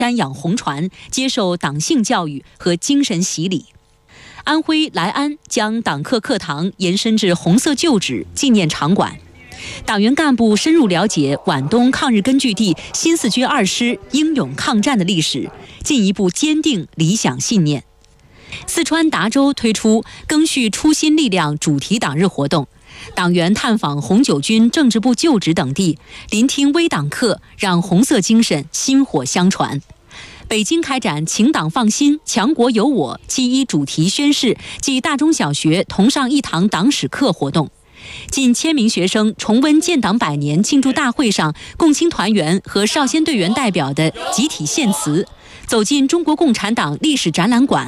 瞻仰红船，接受党性教育和精神洗礼。安徽来安将党课课堂延伸至红色旧址纪念场馆，党员干部深入了解皖东抗日根据地新四军2师英勇抗战的历史，进一步坚定理想信念。四川达州推出赓续初心力量主题党日活动，党员探访红九军政治部旧址等地，聆听微党课，让红色精神薪火相传。北京开展请党放心，强国有我7.1主题宣誓暨大中小学同上一堂党史课活动，近1000名学生重温建党100年庆祝大会上共青团员和少先队员代表的集体献词，走进中国共产党历史展览馆，